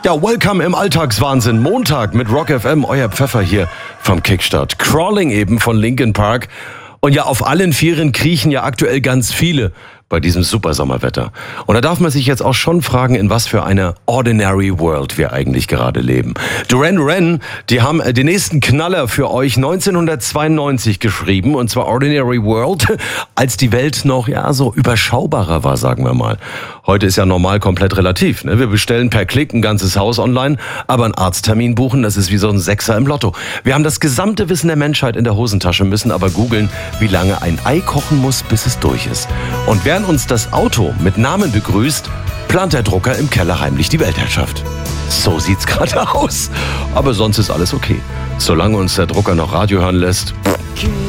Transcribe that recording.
Ja, welcome im Alltagswahnsinn. Montag mit Rock FM, euer Pfeffer hier vom Kickstart. Crawling eben von Linkin Park. Und ja, auf allen Vieren kriechen ja aktuell ganz viele bei diesem super Sommerwetter. Und da darf man sich jetzt auch schon fragen, in was für einer ordinary world wir eigentlich gerade leben. Duran Duran, die haben den nächsten Knaller für euch 1992 geschrieben, und zwar Ordinary World, als die Welt noch so überschaubarer war, sagen wir mal. Heute ist ja normal komplett relativ, ne? Wir bestellen per Klick ein ganzes Haus online, aber einen Arzttermin buchen, das ist wie so ein Sechser im Lotto. Wir haben das gesamte Wissen der Menschheit in der Hosentasche, müssen aber googeln, wie lange ein Ei kochen muss, bis es durch ist. Und während uns das Auto mit Namen begrüßt, plant der Drucker im Keller heimlich die Weltherrschaft. So sieht's gerade aus. Aber sonst ist alles okay. Solange uns der Drucker noch Radio hören lässt.